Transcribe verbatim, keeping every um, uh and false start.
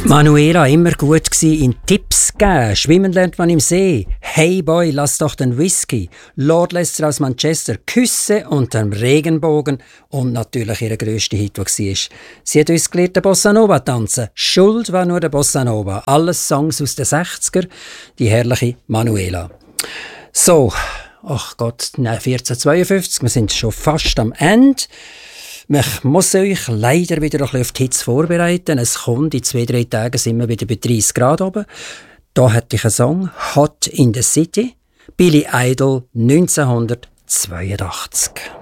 Manuela immer gut gsi in Tipps geben. Schwimmen lernt man im See. Hey Boy, lass doch den Whisky. Lord Lester aus Manchester. Küsse unterm Regenbogen. Und natürlich ihr grösster Hit, der war. Sie hat uns gelehrt, den Bossa Nova tanzen. Schuld war nur der Bossa Nova. Alles Songs aus den sechziger. Die herrliche Manuela. So, ach Gott, nein, vierzehnhundertzweiundfünfzig. Wir sind schon fast am Ende. Ich muss euch leider wieder ein bisschen auf die Hits vorbereiten. Es kommt, in zwei, drei Tagen sind wir wieder bei dreißig Grad oben. Da hatte ich einen Song, «Hot in the City», Billy Idol, neunzehnhundertzweiundachtzig.